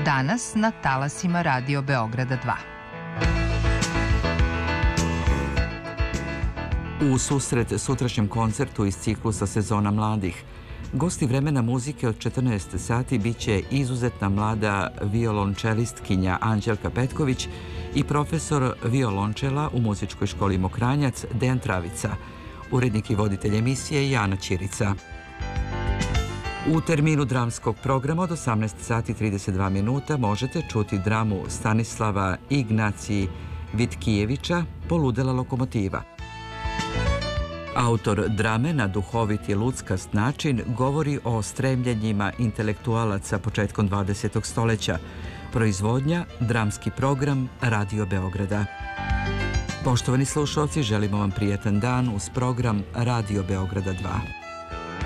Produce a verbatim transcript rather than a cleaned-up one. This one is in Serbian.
danas na talasima Radio Beograda dva. U susret sutrašnjem koncertu iz ciklusa Sezona mladih, gosti Vremena muzike od četrnaest sati biće izuzetna mlada violončelistkinja Anđelka Petković i profesor violončela u muzičkoj školi Mokranjac Dejan Travica, urednik i voditelj emisije Jana Ćirica. U terminu dramskog programa od osamnaest sati i trideset dva minuta možete čuti dramu Stanislava Ignaciji Vitkijevića Poludela lokomotiva. Autor drame na duhovit i luckast način govori o stremljenjima intelektualaca početkom dvadesetog stoleća. Proizvodnja, dramski program Radio Beograda. Poštovani slušalci, želimo vam prijetan dan uz program Radio Beograda dva.